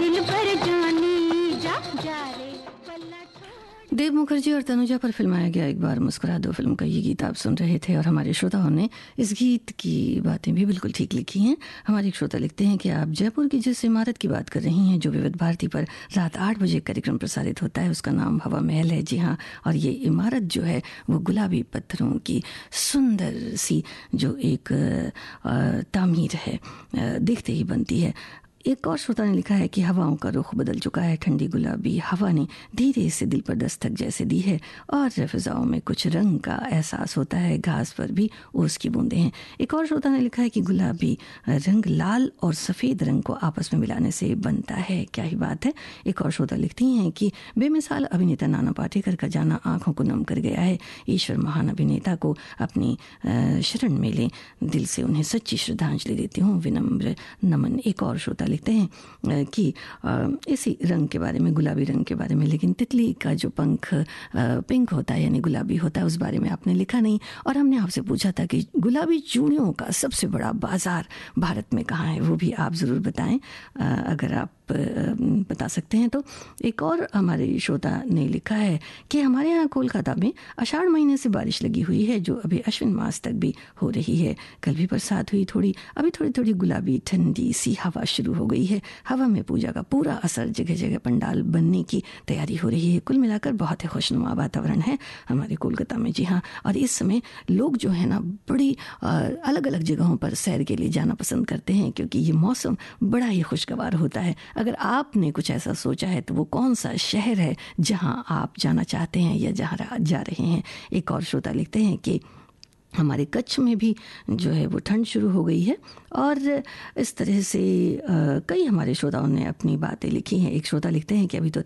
दिल पर जानी जा जा रे पल्ला छोड़। देव मुखर्जी और तनुजा पर फिल्माया गया एक बार मुस्कुरा दो फिल्म का ये गीत आप सुन रहे थे और हमारे श्रोताओं ने इस गीत की बातें भी बिल्कुल ठीक लिखी हैं। हमारे एक श्रोता लिखते हैं कि आप जयपुर की जिस इमारत की बात कर रही हैं जो विविध भारती पर रात 8 बजे कार्यक्रम प्रसारित होता है उसका नाम हवा महल है। जी हाँ, और ये इमारत जो है वो गुलाबी पत्थरों की सुंदर सी जो एक तामीर है देखते ही बनती है। एक और श्रोता ने लिखा है कि हवाओं का रुख बदल चुका है, ठंडी गुलाबी हवा ने धीरे से दिल पर दस्तक जैसे दी है और फिजाओं में कुछ रंग का एहसास होता है, घास पर भी ओस की बूंदें हैं। एक और श्रोता ने लिखा है कि गुलाबी रंग लाल और सफ़ेद रंग को आपस में मिलाने से बनता है। क्या ही बात है। एक और श्रोता लिखती हैं कि बेमिसाल अभिनेता नाना पाटेकर का जाना आंखों को नम कर गया है। ईश्वर महान अभिनेता को अपनी शरण में लें, दिल से उन्हें सच्ची श्रद्धांजलि देती हूँ, विनम्र नमन। एक और श्रोता लिखते हैं कि इसी रंग के बारे में, गुलाबी रंग के बारे में, लेकिन तितली का जो पंख पिंक होता है यानी गुलाबी होता है उस बारे में आपने लिखा नहीं। और हमने आपसे पूछा था कि गुलाबी चूड़ियों का सबसे बड़ा बाजार भारत में कहाँ है, वो भी आप ज़रूर बताएं अगर आप बता सकते हैं तो। एक और हमारे श्रोता ने लिखा है कि हमारे यहाँ कोलकाता में आषाढ़ महीने से बारिश लगी हुई है जो अभी अश्विन मास तक भी हो रही है। कल भी बरसात हुई थोड़ी, अभी थोड़ी थोड़ी गुलाबी ठंडी सी हवा शुरू हो गई है। हवा में पूजा का पूरा असर, जगह जगह पंडाल बनने की तैयारी हो रही है। कुल मिलाकर बहुत ही खुशनुमा वातावरण है हमारे कोलकाता में। जी हाँ, और इस समय लोग जो है ना बड़ी अलग अलग जगहों पर सैर के लिए जाना पसंद करते हैं क्योंकि ये मौसम बड़ा ही खुशगवार होता है। अगर आपने कुछ ऐसा सोचा है तो वो कौन सा शहर है जहां आप जाना चाहते हैं या जहां जा रहे हैं। एक और श्रोता लिखते हैं कि हमारे कच्छ में भी जो है वो ठंड शुरू हो गई है और इस तरह से कई हमारे श्रोताओं ने अपनी बातें लिखी हैं। एक श्रोता लिखते हैं कि अभी तो